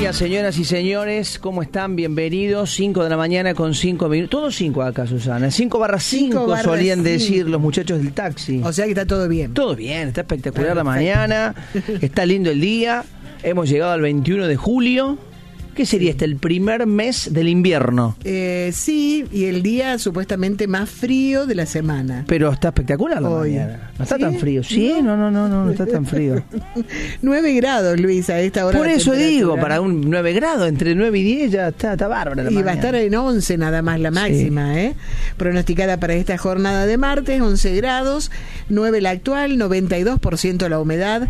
día, señoras y señores, ¿cómo están? Bienvenidos, 5 de la mañana con 5 minutos. Todos 5 acá, Susana. 5/5 solían decir los muchachos del taxi. O sea que está todo bien. Todo bien, está espectacular la mañana, está lindo el día. Hemos llegado al 21 de julio. ¿Qué sería el primer mes del invierno? Sí, y el día supuestamente más frío de la semana. Pero está espectacular la mañana. No está tan frío. Sí, no está tan frío. 9 grados, Luis, a esta hora. Por eso digo, para un 9 grados, entre 9 y 10 ya está bárbara la mañana. Y va a estar en 11 nada más la máxima, sí. Pronosticada para esta jornada de martes, 11 grados, 9 la actual, 92% la humedad,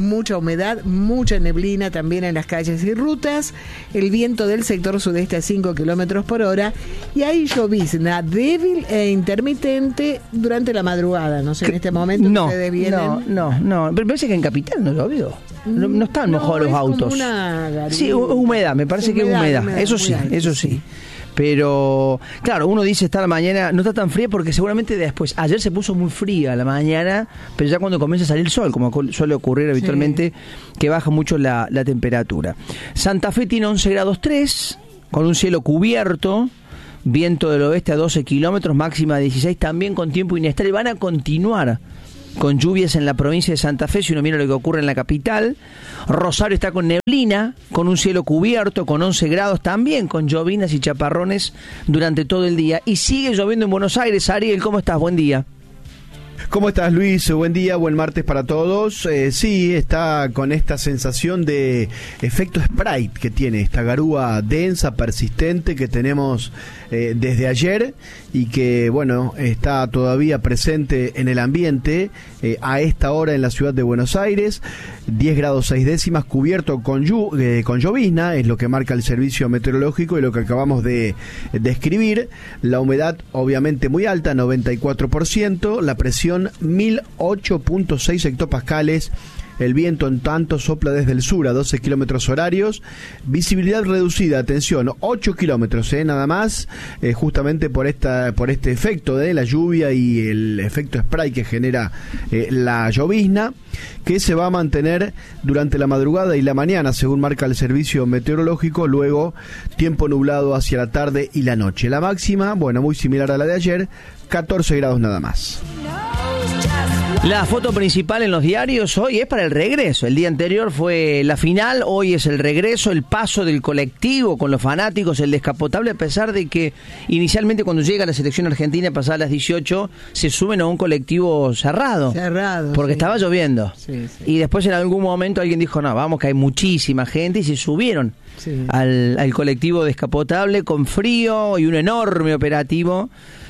mucha neblina también en las calles y rutas. El viento del sector sudeste a 5 kilómetros por hora y hay llovizna débil e intermitente durante la madrugada. No sé, en este momento ustedes vienen. No. Pero parece que en Capital no llovió. No están mejor los autos. Sí, humedad, me parece que es humedad. Eso sí. Pero, claro, uno dice está la mañana, no está tan fría porque seguramente después, ayer se puso muy fría la mañana, pero ya cuando comienza a salir el sol, como suele ocurrir habitualmente, que baja mucho la temperatura. Santa Fe tiene 11 grados 3, con un cielo cubierto, viento del oeste a 12 kilómetros, máxima 16, también con tiempo inestable. Van a continuar con lluvias en la provincia de Santa Fe, si uno mira lo que ocurre en la capital. Rosario está con neblina, con un cielo cubierto, con 11 grados, también con llovinas y chaparrones durante todo el día. Y sigue lloviendo en Buenos Aires. Ariel, ¿cómo estás? Buen día. ¿Cómo estás, Luis? Buen día, buen martes para todos. Sí, está con esta sensación de efecto Sprite que tiene esta garúa densa, persistente que tenemos desde ayer y que, bueno, está todavía presente en el ambiente a esta hora en la ciudad de Buenos Aires. 10 grados 6 décimas, cubierto con llovizna, es lo que marca el servicio meteorológico y lo que acabamos de describir. La humedad obviamente muy alta, 94%, la presión 1008.6 hectopascales. El viento en tanto sopla desde el sur a 12 kilómetros horarios. Visibilidad reducida, atención, 8 kilómetros, nada más, justamente por este efecto de la lluvia y el efecto spray que genera la llovizna, que se va a mantener durante la madrugada y la mañana, según marca el servicio meteorológico. Luego, tiempo nublado hacia la tarde y la noche. La máxima, bueno, muy similar a la de ayer, 14 grados nada más. La foto principal en los diarios hoy es para el regreso. El día anterior fue la final, hoy es el regreso, el paso del colectivo con los fanáticos, el descapotable, a pesar de que inicialmente cuando llega la selección argentina pasadas las 18 se suben a un colectivo cerrado porque estaba lloviendo. Sí. Y después en algún momento alguien dijo, no, vamos que hay muchísima gente, y se subieron al colectivo descapotable con frío y un enorme operativo,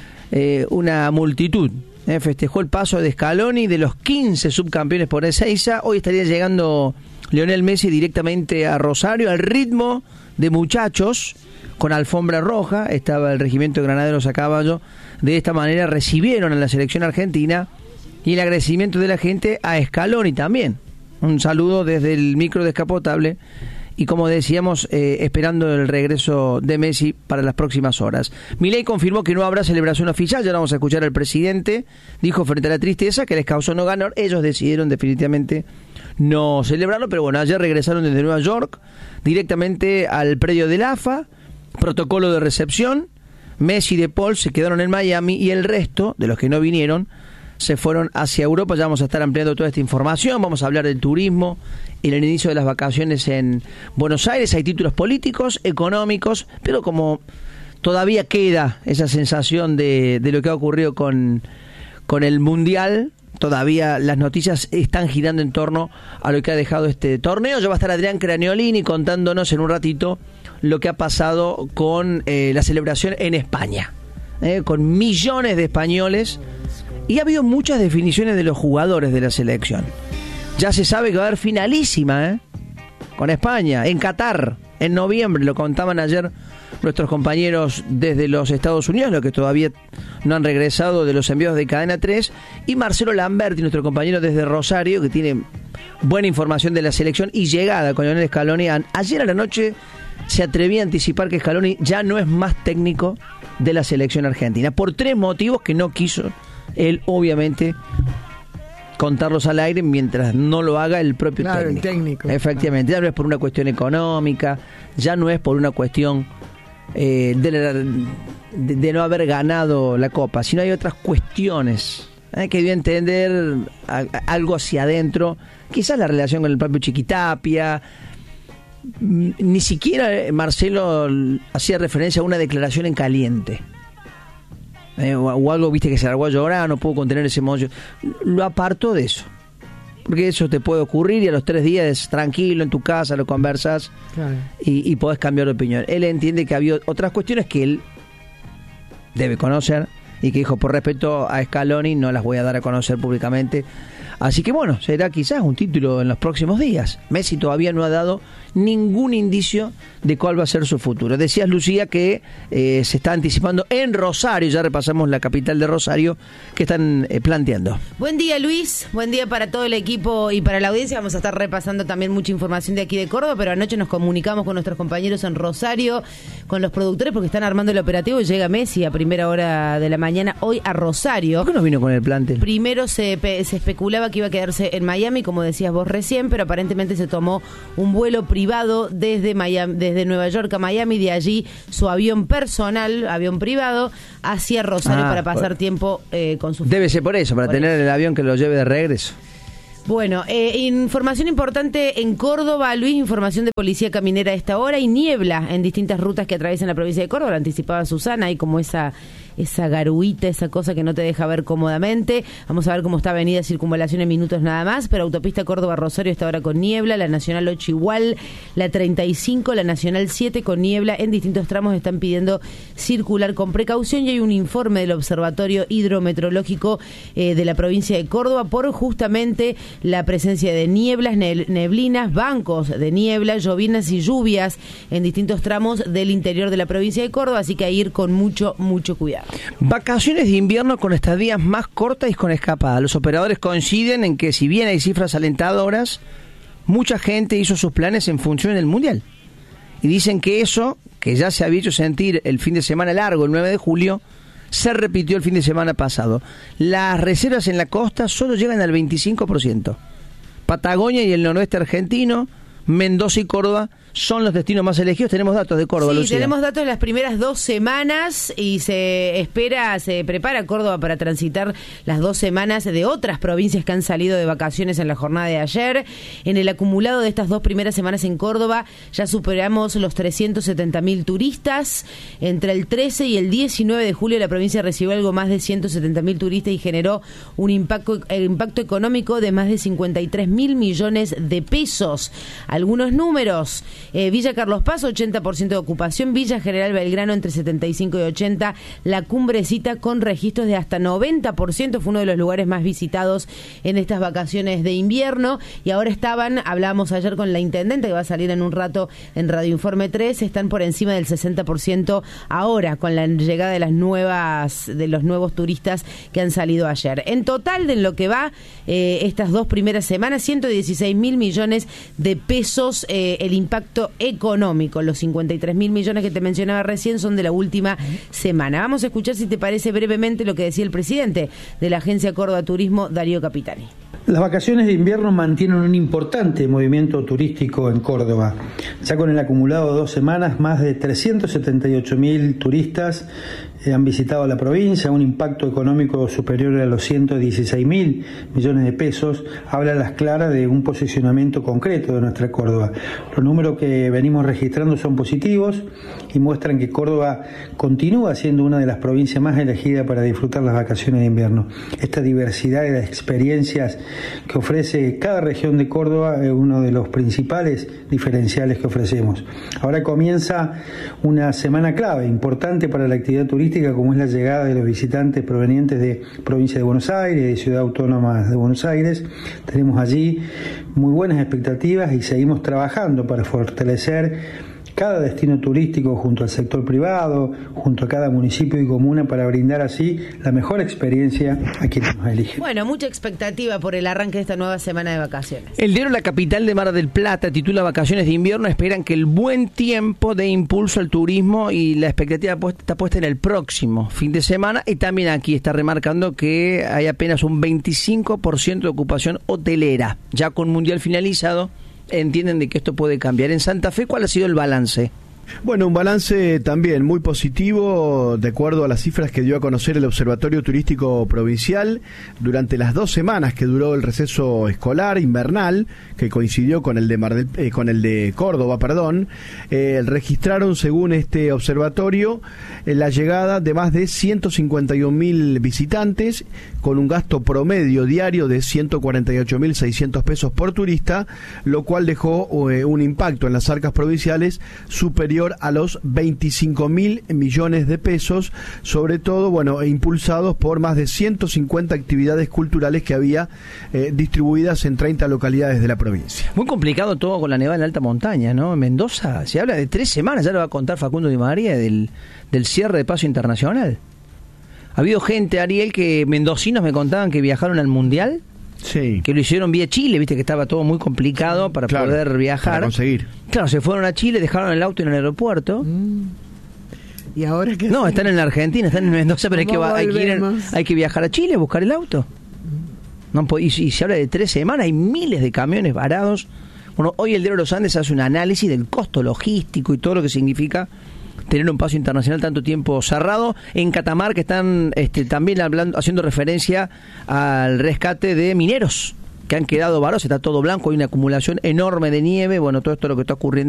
una multitud. Festejó el paso de Scaloni de los 15 subcampeones por Ezeiza. Hoy estaría llegando Lionel Messi directamente a Rosario al ritmo de muchachos con alfombra roja. Estaba el regimiento de granaderos a caballo. De esta manera recibieron a la selección argentina y el agradecimiento de la gente a Scaloni también. Un saludo desde el micro descapotable. Y como decíamos, esperando el regreso de Messi para las próximas horas. Milei confirmó que no habrá celebración oficial. Ya vamos a escuchar al presidente. Dijo frente a la tristeza que les causó no ganar. Ellos decidieron definitivamente no celebrarlo. Pero bueno, ayer regresaron desde Nueva York directamente al predio del AFA. Protocolo de recepción. Messi y De Paul se quedaron en Miami y el resto de los que no vinieron se fueron hacia Europa. Ya vamos a estar ampliando toda esta información. Vamos a hablar del turismo en el inicio de las vacaciones en Buenos Aires. Hay títulos políticos, económicos, pero como todavía queda esa sensación de lo que ha ocurrido con el Mundial, todavía las noticias están girando en torno a lo que ha dejado este torneo. Ya va a estar Adrián Craniolini contándonos en un ratito lo que ha pasado con la celebración en España, con millones de españoles. Y ha habido muchas definiciones de los jugadores de la selección. Ya se sabe que va a haber finalísima con España, en Qatar, en noviembre. Lo contaban ayer nuestros compañeros desde los Estados Unidos, los que todavía no han regresado de los envíos de Cadena 3. Y Marcelo Lamberti, nuestro compañero desde Rosario, que tiene buena información de la selección y llegada con Lionel Scaloni. Ayer a la noche se atrevía a anticipar que Scaloni ya no es más técnico de la selección argentina, por 3 motivos que no quiso él, obviamente, contarlos al aire mientras no lo haga el propio técnico. Efectivamente, ya no es por una cuestión económica, ya no es por una cuestión de no haber ganado la Copa, sino hay otras cuestiones que dio a entender algo hacia adentro, quizás la relación con el propio Chiquitapia. Ni siquiera Marcelo hacía referencia a una declaración en caliente. O algo, viste, que se largó a llorar, no pudo contener ese emoción. Lo apartó de eso, porque eso te puede ocurrir y a los 3 días tranquilo en tu casa lo conversas, claro, y podés cambiar de opinión. Él entiende que había otras cuestiones que él debe conocer y que dijo, por respeto a Scaloni no las voy a dar a conocer públicamente. Así que bueno, será quizás un título en los próximos días. Messi todavía no ha dado ningún indicio de cuál va a ser su futuro. Decías, Lucía, que se está anticipando en Rosario, ya repasamos la capital de Rosario, que están planteando. Buen día, Luis, buen día para todo el equipo y para la audiencia. Vamos a estar repasando también mucha información de aquí de Córdoba, pero anoche nos comunicamos con nuestros compañeros en Rosario, con los productores, porque están armando el operativo y llega Messi a primera hora de la mañana hoy a Rosario. ¿Por qué no vino con el plantel? Primero se especulaba que iba a quedarse en Miami, como decías vos recién, pero aparentemente se tomó un vuelo privado desde Nueva York a Miami, de allí su avión personal, avión privado, hacia Rosario para pasar tiempo con su familia. Debe ser por eso, para tener el avión que lo lleve de regreso. Bueno, información importante en Córdoba, Luis, información de policía caminera a esta hora, y niebla en distintas rutas que atraviesan la provincia de Córdoba, lo anticipaba Susana, hay como esa garuita, esa cosa que no te deja ver cómodamente. Vamos a ver cómo está avenida Circunvalación en minutos nada más, pero autopista Córdoba-Rosario está ahora con niebla, la Nacional 8 igual, la 35, la Nacional 7 con niebla, en distintos tramos están pidiendo circular con precaución, y hay un informe del Observatorio Hidrometeorológico de la provincia de Córdoba por justamente la presencia de nieblas, neblinas, bancos de niebla, llovinas y lluvias en distintos tramos del interior de la provincia de Córdoba, así que a ir con mucho cuidado. Vacaciones de invierno con estadías más cortas y con escapada. Los operadores coinciden en que, si bien hay cifras alentadoras, mucha gente hizo sus planes en función del Mundial. Y dicen que eso, que ya se había hecho sentir el fin de semana largo, el 9 de julio, se repitió el fin de semana pasado. Las reservas en la costa solo llegan al 25%. Patagonia y el noroeste argentino, Mendoza y Córdoba son los destinos más elegidos. Tenemos datos de Córdoba, sí, Lucía. Tenemos datos de las primeras 2 semanas y se prepara Córdoba para transitar las 2 semanas de otras provincias que han salido de vacaciones en la jornada de ayer. En el acumulado de estas 2 primeras semanas en Córdoba ya superamos los 370.000 turistas. Entre el 13 y el 19 de julio la provincia recibió algo más de 170.000 turistas y generó un impacto económico de más de 53.000 millones de pesos. Algunos números: Villa Carlos Paz, 80% de ocupación; Villa General Belgrano entre 75 y 80, La Cumbrecita con registros de hasta 90%, fue uno de los lugares más visitados en estas vacaciones de invierno. Y ahora hablábamos ayer con la intendente, que va a salir en un rato en Radio Informe 3, están por encima del 60% ahora, con la llegada de los nuevos turistas que han salido ayer. En total, de lo que va estas 2 primeras semanas, 116.000 millones de pesos el impacto económico. Los 53.000 millones que te mencionaba recién son de la última semana. Vamos a escuchar, si te parece, brevemente lo que decía el presidente de la Agencia Córdoba Turismo, Darío Capitani. Las vacaciones de invierno mantienen un importante movimiento turístico en Córdoba. Ya con el acumulado de 2 semanas, más de 378.000 turistas han visitado la provincia, un impacto económico superior a los 116.000 millones de pesos, habla a las claras de un posicionamiento concreto de nuestra Córdoba. Los números que venimos registrando son positivos y muestran que Córdoba continúa siendo una de las provincias más elegidas para disfrutar las vacaciones de invierno. Esta diversidad de experiencias que ofrece cada región de Córdoba es uno de los principales diferenciales que ofrecemos. Ahora comienza una semana clave, importante para la actividad turística, como es la llegada de los visitantes provenientes de provincia de Buenos Aires, de Ciudad Autónoma de Buenos Aires. Tenemos allí muy buenas expectativas y seguimos trabajando para fortalecer cada destino turístico junto al sector privado, junto a cada municipio y comuna, para brindar así la mejor experiencia a quienes nos eligen. Bueno, mucha expectativa por el arranque de esta nueva semana de vacaciones. El diario La Capital de Mar del Plata titula Vacaciones de invierno, esperan que el buen tiempo dé impulso al turismo y la expectativa está puesta en el próximo próximo fin de semana, y también aquí está remarcando que hay apenas un 25% de ocupación hotelera. Ya con Mundial finalizado, entienden de que esto puede cambiar. En Santa Fe, ¿cuál ha sido el balance? Bueno, un balance también muy positivo, de acuerdo a las cifras que dio a conocer el Observatorio Turístico Provincial durante las 2 semanas que duró el receso escolar invernal, que coincidió con el de Córdoba, registraron, según este observatorio, la llegada de más de 151.000 visitantes, con un gasto promedio diario de 148.600 pesos por turista, lo cual dejó un impacto en las arcas provinciales superior a los 25.000 millones de pesos, sobre todo, impulsados por más de 150 actividades culturales que había distribuidas en 30 localidades de la provincia. Muy complicado todo con la nevada en la alta montaña, ¿no? En Mendoza se habla de 3 semanas, ya lo va a contar Facundo Di María, del cierre de paso internacional. Ha habido gente, Ariel, que mendocinos me contaban que viajaron al Mundial. Sí. Que lo hicieron vía Chile, viste que estaba todo muy complicado para poder viajar. Para conseguir. Claro, se fueron a Chile, dejaron el auto en el aeropuerto. ¿Y ahora qué? No, están en la Argentina, están en Mendoza, pero hay que viajar a Chile a buscar el auto. No, y se habla de 3 semanas, hay miles de camiones varados. Bueno, hoy el Diario de los Andes hace un análisis del costo logístico y todo lo que significa tener un paso internacional tanto tiempo cerrado. En Catamarca están también haciendo referencia al rescate de mineros que han quedado varados, está todo blanco, hay una acumulación enorme de nieve. Bueno, todo esto es lo que está ocurriendo